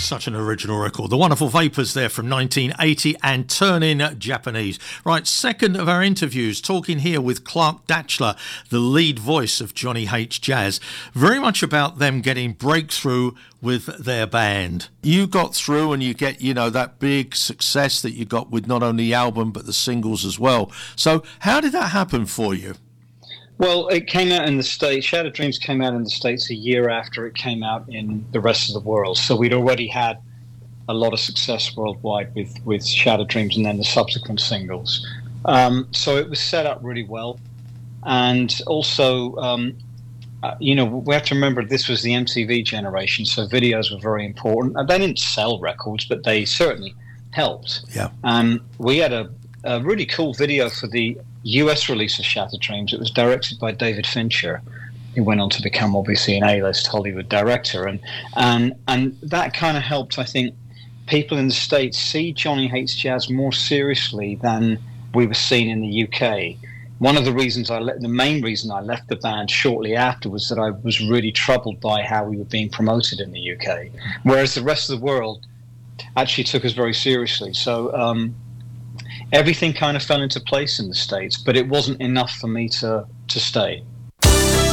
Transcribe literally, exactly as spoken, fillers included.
such an original record. The Wonderful Vapors there from nineteen eighty and Turning Japanese. Right, second of our interviews, talking here with Clark Datchler, the lead voice of Johnny Hates Jazz, very much about them getting breakthrough with their band. You got through and you get, you know, that big success that you got with not only the album but the singles as well. So how did that happen for you? Well, it came out in the States. Shattered Dreams came out in the States a year after it came out in the rest of the world. So we'd already had a lot of success worldwide with, with Shattered Dreams and then the subsequent singles. Um, so it was set up really well. And also, um, uh, you know, we have to remember this was the M T V generation, so videos were very important. And they didn't sell records, but they certainly helped. Yeah. Um, we had a, a really cool video for the U S release of Shattered Dreams. It was directed by David Fincher, who went on to become obviously an A-list Hollywood director, and and and that kind of helped, I think, people in the States see Johnny Hates Jazz more seriously than we were seen in the U K. One of the reasons I le- the main reason I left the band shortly after was that I was really troubled by how we were being promoted in the U K, whereas the rest of the world actually took us very seriously. So. Um, Everything kind of fell into place in the States, but it wasn't enough for me to, to stay.